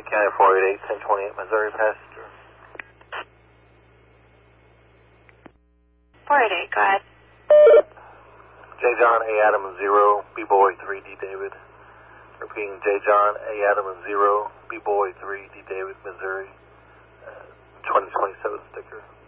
County 488, 1028, Missouri passenger. 488, go ahead. J. John A. Adam 0, B-Boy 3D David. Repeating, J. John A. Adam 0, B-Boy 3D David, Missouri. 2027 sticker.